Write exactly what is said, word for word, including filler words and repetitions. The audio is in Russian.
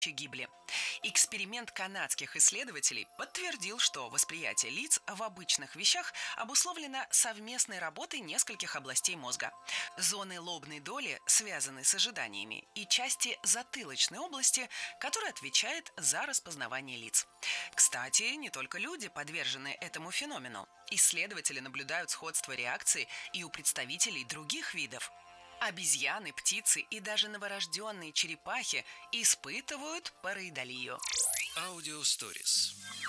гибли. Эксперимент канадских исследователей подтвердил, что восприятие лиц в обычных вещах обусловлено совместной работой нескольких областей мозга. Зоны лобной доли связаны с ожиданиями и части затылочной области, которая отвечает за распознавание лиц. Кстати, не только люди подвержены этому феномену. Исследователи наблюдают сходство реакций и у представителей других видов. Обезьяны, птицы и даже новорожденные черепахи испытывают параидолию. Аудио Stories.